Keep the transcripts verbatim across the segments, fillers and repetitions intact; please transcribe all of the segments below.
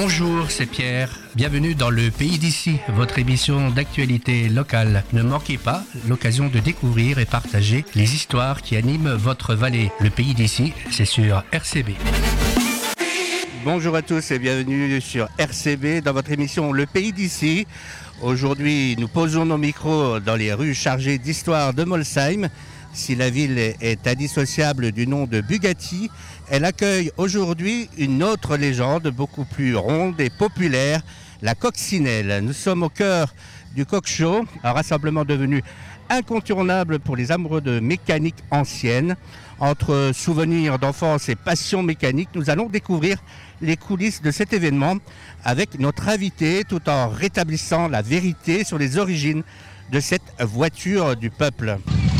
Bonjour, c'est Pierre. Bienvenue dans le Pays d'ici, votre émission d'actualité locale. Ne manquez pas l'occasion de découvrir et partager les histoires qui animent votre vallée. Le Pays d'ici, c'est sur R C B. Bonjour à tous et bienvenue sur R C B dans votre émission Le Pays d'ici. Aujourd'hui, nous posons nos micros dans les rues chargées d'histoire de Molsheim. Si la ville est indissociable du nom de Bugatti, elle accueille aujourd'hui une autre légende beaucoup plus ronde et populaire, la coccinelle. Nous sommes au cœur du Coq Show, un rassemblement devenu incontournable pour les amoureux de mécanique ancienne. Entre souvenirs d'enfance et passion mécanique, nous allons découvrir les coulisses de cet événement avec notre invité, tout en rétablissant la vérité sur les origines de cette voiture du peuple.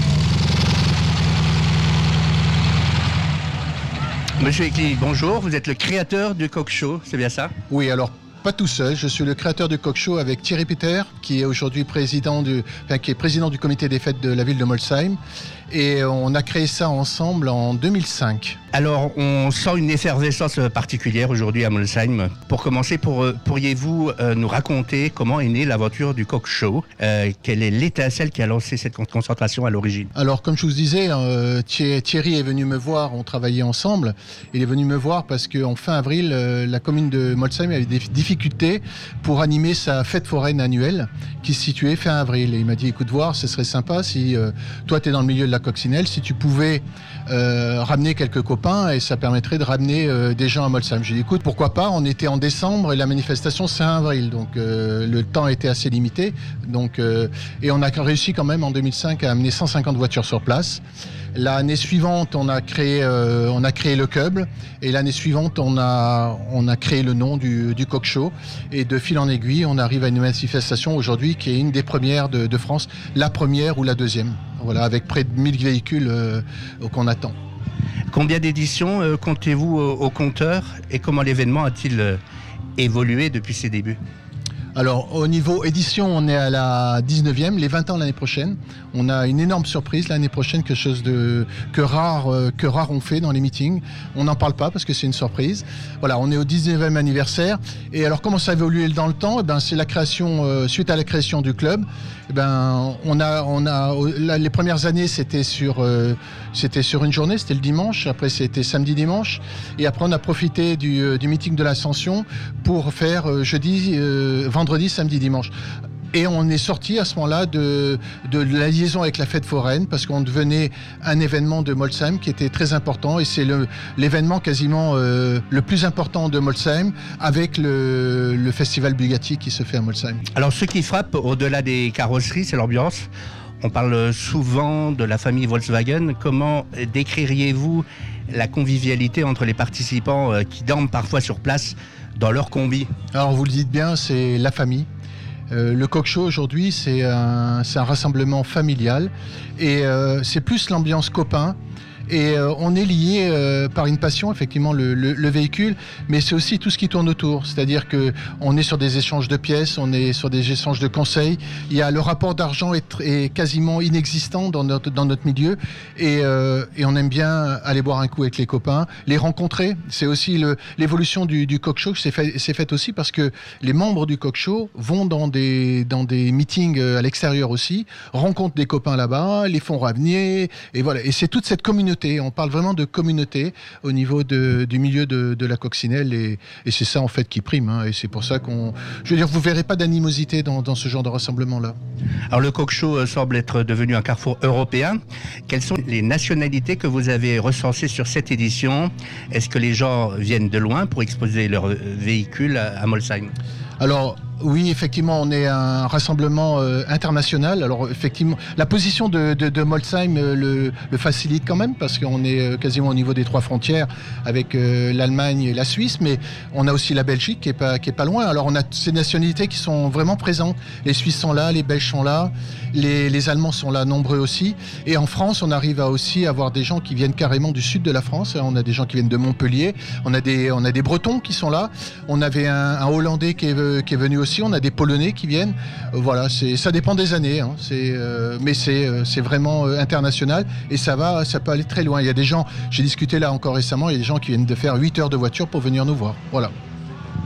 Monsieur Ecli, bonjour, vous êtes le créateur du Coq Show, c'est bien ça? Oui, alors pas tout seul, je suis le créateur du Coq Show avec Thierry Peter, qui est aujourd'hui président du, enfin, qui est président du comité des fêtes de la ville de Molsheim. Et on a créé ça ensemble en deux mille cinq. Alors, on sent une effervescence particulière aujourd'hui à Molsheim. Pour commencer, pour, pourriez-vous euh, nous raconter comment est née l'aventure du Coq Show? euh, Quelle est l'étincelle qui a lancé cette concentration à l'origine? Alors, comme je vous disais, euh, Thierry est venu me voir, on travaillait ensemble. Il est venu me voir parce qu'en fin avril, euh, la commune de Molsheim avait des difficultés pour animer sa fête foraine annuelle qui se situait fin avril. Et il m'a dit, écoute, voir, ce serait sympa si euh, toi, tu es dans le milieu de la coccinelle, si tu pouvais euh, ramener quelques copains et ça permettrait de ramener euh, des gens à Molsheim. J'ai dit écoute, pourquoi pas, on était en décembre et la manifestation c'est fin avril, donc euh, le temps était assez limité, donc, euh, et on a réussi quand même en deux mille cinq à amener cent cinquante voitures sur place. L'année suivante, on a créé, euh, on a créé le club et l'année suivante, on a, on a créé le nom du, du Coq Show et de fil en aiguille, on arrive à une manifestation aujourd'hui qui est une des premières de, de France, la première ou la deuxième, voilà, avec près de mille véhicules euh, qu'on attend. Combien d'éditions euh, comptez-vous au, au compteur et comment l'événement a-t-il euh, évolué depuis ses débuts? Alors, au niveau édition, on est à la dix-neuvième, les vingt ans l'année prochaine. On a une énorme surprise l'année prochaine, quelque chose de, que rare, euh, que rare on fait dans les meetings. On n'en parle pas parce que c'est une surprise. Voilà, on est au dix-neuvième anniversaire. Et alors, comment ça a évolué dans le temps? Eh ben, c'est la création, euh, suite à la création du club. Eh ben, on a, on a, là, les premières années, c'était sur, euh, c'était sur une journée, c'était le dimanche. Après, c'était samedi-dimanche. Et après, on a profité du, euh, du meeting de l'Ascension pour faire euh, jeudi, euh, vendredi, samedi, dimanche. Et on est sorti à ce moment-là de, de la liaison avec la fête foraine parce qu'on devenait un événement de Molsheim qui était très important et c'est le, l'événement quasiment euh, le plus important de Molsheim avec le, le festival Bugatti qui se fait à Molsheim. Alors ce qui frappe au-delà des carrosseries, c'est l'ambiance. On parle souvent de la famille Volkswagen. Comment décririez-vous la convivialité entre les participants qui dorment parfois sur place dans leur combi? Alors vous le dites bien, c'est la famille. Euh, le Coq Show aujourd'hui, c'est un, c'est un rassemblement familial et euh, c'est plus l'ambiance copain. Et euh, on est lié euh, par une passion, effectivement, le, le, le véhicule, mais c'est aussi tout ce qui tourne autour. C'est-à-dire qu'on est sur des échanges de pièces, on est sur des échanges de conseils. Il y a le rapport d'argent est, est quasiment inexistant dans notre, dans notre milieu. Et, euh, et on aime bien aller boire un coup avec les copains, les rencontrer. C'est aussi le, l'évolution du, du Coq Show, c'est fait, c'est fait aussi parce que les membres du Coq Show vont dans des, dans des meetings à l'extérieur aussi, rencontrent des copains là-bas, les font revenir. Et voilà. Et c'est toute cette communauté. On parle vraiment de communauté au niveau de, du milieu de, de la coccinelle et, et c'est ça en fait qui prime. Hein, et c'est pour ça qu'on... Je veux dire, vous ne verrez pas d'animosité dans, dans ce genre de rassemblement-là. Alors le Coq Show semble être devenu un carrefour européen. Quelles sont les nationalités que vous avez recensées sur cette édition? Est-ce que les gens viennent de loin pour exposer leurs véhicules à, à Molsheim? Alors... Oui, effectivement, on est un rassemblement euh, international. Alors, effectivement, la position de, de, de Molsheim euh, le, le facilite quand même parce qu'on est euh, quasiment au niveau des trois frontières avec euh, l'Allemagne et la Suisse, mais on a aussi la Belgique qui est pas, qui est pas loin. Alors, on a ces nationalités qui sont vraiment présentes. Les Suisses sont là, les Belges sont là, les, les Allemands sont là, nombreux aussi. Et en France, on arrive à aussi avoir des gens qui viennent carrément du sud de la France. On a des gens qui viennent de Montpellier. On a des, on a des Bretons qui sont là. On avait un, un Hollandais qui est, qui est venu aussi. On a des Polonais qui viennent. Euh, voilà, c'est, ça dépend des années, hein. C'est, euh, mais c'est, euh, c'est vraiment euh, international et ça va, ça peut aller très loin. Il y a des gens, j'ai discuté là encore récemment, il y a des gens qui viennent de faire huit heures de voiture pour venir nous voir. Voilà.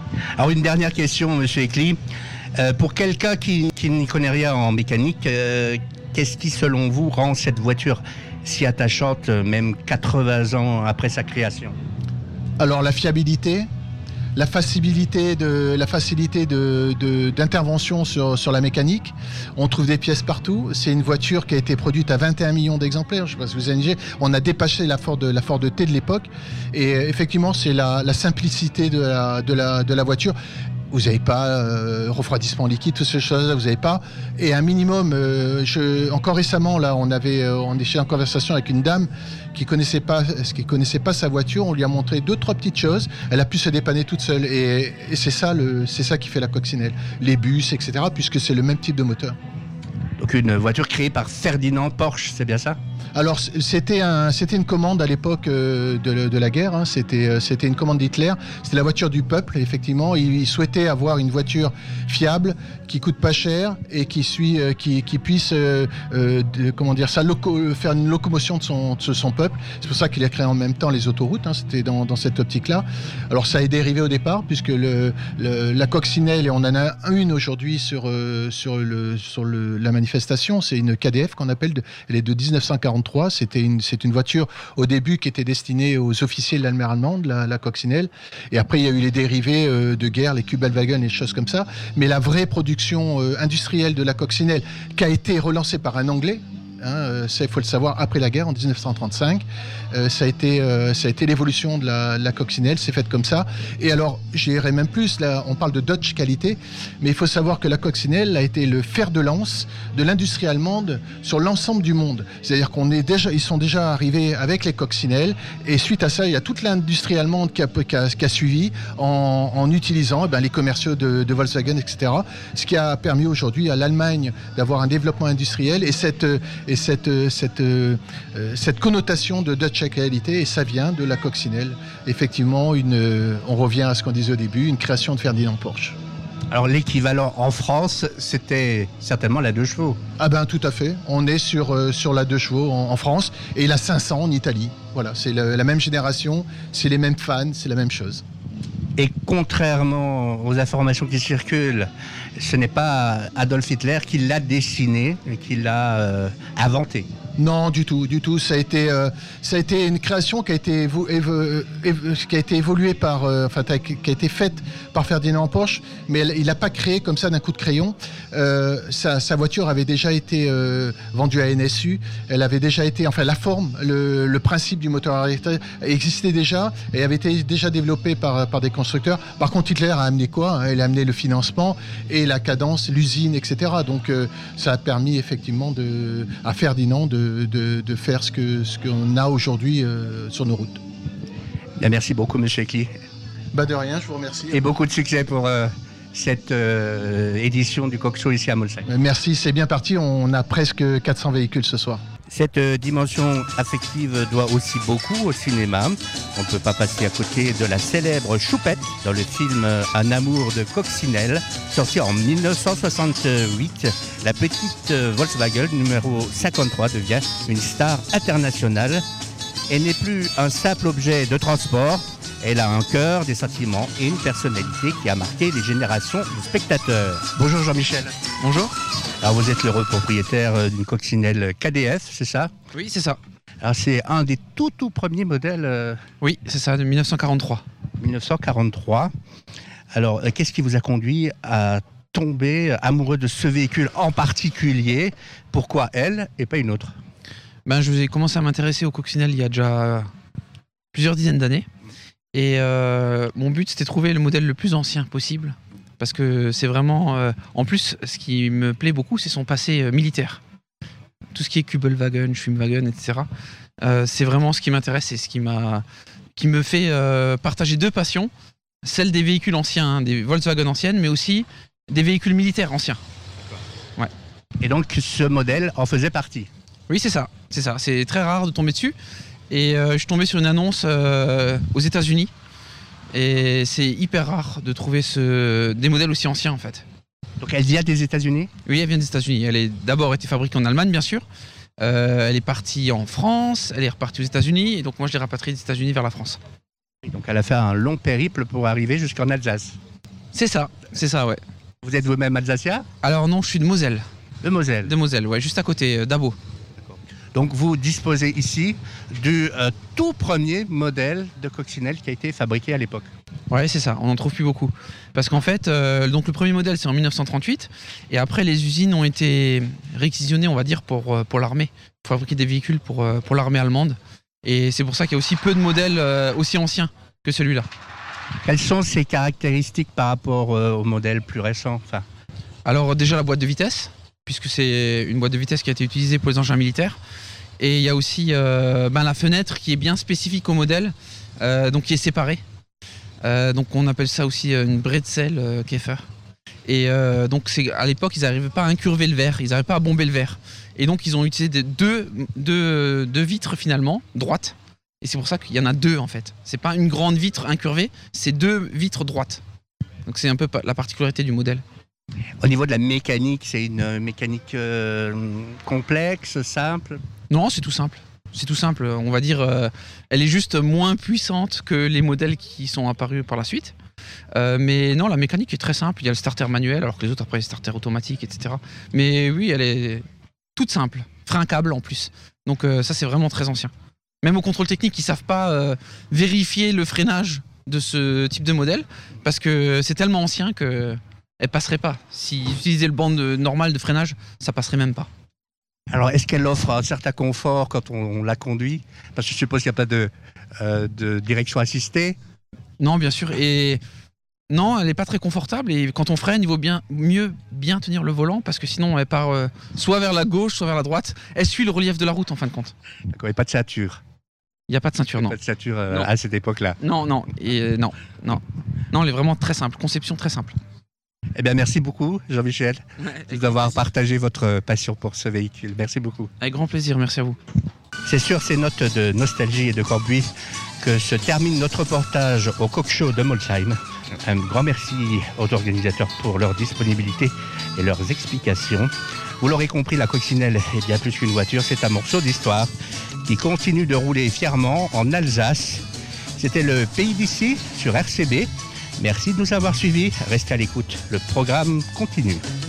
Alors une dernière question, monsieur Ecli. Euh, pour quelqu'un qui, qui n'y connaît rien en mécanique, euh, qu'est-ce qui, selon vous, rend cette voiture si attachante, même quatre-vingts ans après sa création? Alors la fiabilité, la facilité de la facilité de, de, d'intervention sur, sur la mécanique. On trouve des pièces partout. C'est une voiture qui a été produite à vingt et un millions d'exemplaires. Je ne sais pas si vous avez. On a dépassé la Ford, la Ford T de l'époque. Et effectivement, c'est la, la simplicité de la, de, la, de la voiture. Vous n'avez pas euh, refroidissement liquide, toutes ces choses-là, vous n'avez pas. Et un minimum, euh, je, encore récemment, là, on avait, euh, on était en conversation avec une dame qui connaissait pas, qui connaissait pas sa voiture. On lui a montré deux, trois petites choses. Elle a pu se dépanner toute seule. Et, et c'est ça, le, c'est ça qui fait la coccinelle. Les bus, et cetera, puisque c'est le même type de moteur. Donc une voiture créée par Ferdinand Porsche, c'est bien ça? Alors c'était, un, c'était une commande à l'époque euh, de, de la guerre, hein. c'était, euh, c'était une commande d'Hitler, c'était la voiture du peuple, effectivement. Il, il souhaitait avoir une voiture fiable, qui coûte pas cher et qui, suit, euh, qui, qui puisse euh, euh, de, comment dire, ça, loco, faire une locomotion de son, de son peuple. C'est pour ça qu'il a créé en même temps les autoroutes, hein. C'était dans, dans cette optique-là. Alors ça a dérivé au départ, puisque le, le, la coccinelle, et on en a une aujourd'hui sur, euh, sur, le, sur le, la manifestation, c'est une K D F qu'on appelle, de, elle est de dix-neuf cent quarante-trois. C'était une, c'est une voiture au début qui était destinée aux officiers de l'armée allemande, la, la coccinelle. Et après, il y a eu les dérivés euh, de guerre, les Kübelwagen et des choses comme ça. Mais la vraie production euh, industrielle de la coccinelle, qui a été relancée par un Anglais, hein, ça, il faut le savoir, après la guerre, en dix-neuf cent trente-cinq, euh, ça, a été, euh, ça a été l'évolution de la, la coccinelle, c'est fait comme ça. Et alors, j'irais même plus, là, on parle de Dodge qualité, mais il faut savoir que la coccinelle a été le fer de lance de l'industrie allemande sur l'ensemble du monde. C'est-à-dire qu'on est déjà, ils sont déjà arrivés avec les coccinelles, et suite à ça, il y a toute l'industrie allemande qui a, qui a, qui a suivi en, en utilisant eh ben, les commerciaux de, de Volkswagen, et cetera. Ce qui a permis aujourd'hui à l'Allemagne d'avoir un développement industriel et cette, et cette, cette, euh, cette connotation de Dutch qualité, et ça vient de la coccinelle. Effectivement, une, euh, on revient à ce qu'on disait au début, une création de Ferdinand Porsche. Alors l'équivalent en France, c'était certainement la deux chevaux. Ah ben tout à fait, on est sur, euh, sur la deux chevaux en, en France et la cinq cents en Italie. Voilà, c'est la, la même génération, c'est les mêmes fans, c'est la même chose. Et contrairement aux informations qui circulent, ce n'est pas Adolf Hitler qui l'a dessiné et qui l'a euh, inventé. Non, du tout, du tout. Ça a été, euh, ça a été une création qui a été, évo- évo- évo- qui a été évoluée par, euh, enfin, qui a été faite par Ferdinand Porsche, mais elle, il n'a pas créé comme ça d'un coup de crayon. Euh, sa, sa voiture avait déjà été euh, vendue à N S U. Elle avait déjà été, enfin, la forme, le, le principe du moteur à électrique existait déjà et avait été déjà développé par, par des constructeurs. Par contre, Hitler a amené quoi? Il a amené le financement et la cadence, l'usine, et cetera. Donc, euh, ça a permis effectivement de, à Ferdinand de De, de faire ce que ce qu'on a aujourd'hui euh, sur nos routes. Bien, merci beaucoup, monsieur Ecli. Bah de rien, je vous remercie. Et beaucoup de succès pour euh, cette euh, édition du Coq Show ici à Molsheim. Merci, c'est bien parti. On a presque quatre cents véhicules ce soir. Cette euh, dimension affective doit aussi beaucoup au cinéma. On ne peut pas passer à côté de la célèbre Choupette dans le film Un amour de coccinelle, sorti en dix-neuf cent soixante-huit. La petite euh, Volkswagen numéro cinquante-trois devient une star internationale. Elle n'est plus un simple objet de transport. Elle a un cœur, des sentiments et une personnalité qui a marqué les générations de spectateurs. Bonjour Jean-Michel. Bonjour. Alors vous êtes l'heureux propriétaire d'une coccinelle K D F, c'est ça? Oui, c'est ça. Alors c'est un des tout tout premiers modèles euh, Oui, c'est ça, de dix-neuf cent quarante-trois. dix-neuf cent quarante-trois. Alors euh, qu'est-ce qui vous a conduit à tomber amoureux de ce véhicule en particulier? Pourquoi elle et pas une autre? Ben, je vous ai commencé à m'intéresser aux coccinelles il y a déjà plusieurs dizaines d'années. Et euh, mon but, c'était de trouver le modèle le plus ancien possible. Parce que c'est vraiment... Euh, en plus, ce qui me plaît beaucoup, c'est son passé euh, militaire. Tout ce qui est Kübelwagen, Schwimmwagen, et cetera. Euh, c'est vraiment ce qui m'intéresse, c'est ce qui, m'a, qui me fait euh, partager deux passions. Celle des véhicules anciens, hein, des Volkswagen anciennes, mais aussi des véhicules militaires anciens. Ouais. Et donc ce modèle en faisait partie? Oui, c'est ça. C'est ça. C'est très rare de tomber dessus. Et euh, je suis tombé sur une annonce euh, aux États-Unis. Et c'est hyper rare de trouver ce... des modèles aussi anciens en fait. Donc elle vient des États-Unis? Oui, elle vient des États-Unis. Elle a d'abord été fabriquée en Allemagne, bien sûr. Euh, elle est partie en France, elle est repartie aux États-Unis. Et donc moi, je l'ai rapatriée des États-Unis vers la France. Et donc elle a fait un long périple pour arriver jusqu'en Alsace. C'est ça, c'est ça, ouais. Vous êtes vous-même alsacien? Alors non, je suis de Moselle. De Moselle. De Moselle, ouais, juste à côté, euh, d'Abo. Donc vous disposez ici du euh, tout premier modèle de coccinelle qui a été fabriqué à l'époque. Ouais, c'est ça, on n'en trouve plus beaucoup. Parce qu'en fait, euh, donc le premier modèle c'est en mille neuf cent trente-huit, et après les usines ont été réquisitionnées, on va dire, pour, euh, pour l'armée, pour fabriquer des véhicules pour, euh, pour l'armée allemande. Et c'est pour ça qu'il y a aussi peu de modèles euh, aussi anciens que celui-là. Quelles sont ses caractéristiques par rapport euh, au modèle plus récent? Enfin... Alors déjà la boîte de vitesse, puisque c'est une boîte de vitesse qui a été utilisée pour les engins militaires. Et il y a aussi euh, ben, la fenêtre qui est bien spécifique au modèle, euh, donc qui est séparée. Euh, donc on appelle ça aussi une bretzel euh, Käfer. Et euh, donc c'est, à l'époque ils n'arrivaient pas à incurver le verre, ils n'arrivaient pas à bomber le verre. Et donc ils ont utilisé des, deux, deux, deux vitres finalement, droites. Et c'est pour ça qu'il y en a deux en fait. C'est pas une grande vitre incurvée, c'est deux vitres droites. Donc c'est un peu la particularité du modèle. Au niveau de la mécanique, c'est une mécanique euh, complexe, simple? Non, c'est tout simple. C'est tout simple, on va dire, euh, elle est juste moins puissante que les modèles qui sont apparus par la suite. Euh, mais non, la mécanique est très simple. Il y a le starter manuel, alors que les autres après, le starter automatique, et cetera. Mais oui, elle est toute simple. Frein à câble en plus. Donc euh, ça, c'est vraiment très ancien. Même au contrôle technique, ils savent pas euh, vérifier le freinage de ce type de modèle parce que c'est tellement ancien que elle passerait pas. S'ils utilisaient le banc de, normal de freinage, ça passerait même pas. Alors, est-ce qu'elle offre un certain confort quand on, on la conduit? Parce que je suppose qu'il n'y a pas de, euh, de direction assistée. Non, bien sûr. Et non, elle n'est pas très confortable. Et quand on freine, il vaut bien, mieux bien tenir le volant parce que sinon, elle part euh, soit vers la gauche, soit vers la droite. Elle suit le relief de la route, en fin de compte. D'accord, et pas de ceinture? Il n'y a pas de ceinture, non. Pas de ceinture euh, à cette époque-là? Non, non. Et euh, non, non. Non, elle est vraiment très simple. Conception très simple. Eh bien, merci beaucoup, Jean-Michel, Ouais, d'avoir partagé votre passion pour ce véhicule. Merci beaucoup. Avec grand plaisir, merci à vous. C'est sur ces notes de nostalgie et de Corbouille que se termine notre reportage au Coq Show de Molsheim. Un grand merci aux organisateurs pour leur disponibilité et leurs explications. Vous l'aurez compris, la coccinelle est bien plus qu'une voiture, c'est un morceau d'histoire qui continue de rouler fièrement en Alsace. C'était le Pays d'ici sur R C B. Merci de nous avoir suivis. Restez à l'écoute. Le programme continue.